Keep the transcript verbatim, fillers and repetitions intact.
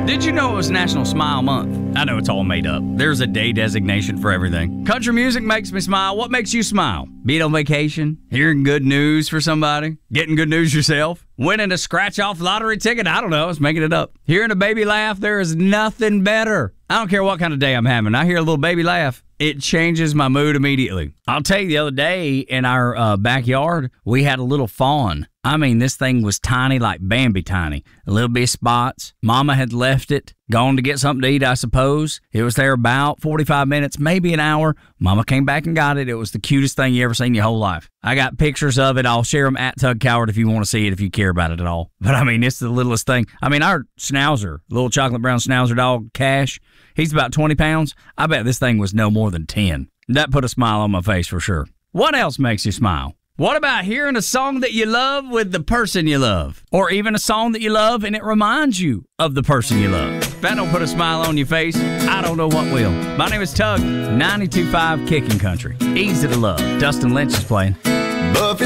Did you know it was National Smile Month? I know it's all made up. There's a day designation for everything. Country music makes me smile. What makes you smile? Being on vacation? Hearing good news for somebody? Getting good news yourself? Winning a scratch-off lottery ticket? I don't know. I was making it up. Hearing a baby laugh? There is nothing better. I don't care what kind of day I'm having. I hear a little baby laugh. It changes my mood immediately. I'll tell you, the other day in our uh, backyard, we had a little fawn. I mean, this thing was tiny, like Bambi tiny. A little bit of spots. Mama had left it, gone to get something to eat, I suppose. It was there about forty-five minutes, maybe an hour. Mama came back and got it. It was the cutest thing you ever seen in your whole life. I got pictures of it. I'll share them at Tug Coward if you want to see it, if you care about it at all. But, I mean, it's the littlest thing. I mean, our schnauzer, little chocolate brown schnauzer dog, Cash, he's about twenty pounds. I bet this thing was no more than ten. That put a smile on my face for sure. What else makes you smile? What about hearing a song that you love with the person you love? Or even a song that you love and it reminds you of the person you love? If that don't put a smile on your face, I don't know what will. My name is Tug, ninety-two point five Kicking Country. Easy to love. Dustin Lynch is playing. Buffy